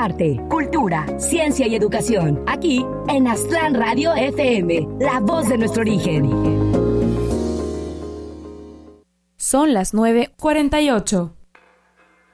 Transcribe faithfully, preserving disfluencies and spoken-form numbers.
arte, cultura, ciencia y educación. Aquí en Aztlán Radio F M, la voz de nuestro origen. Son las nueve cuarenta y ocho.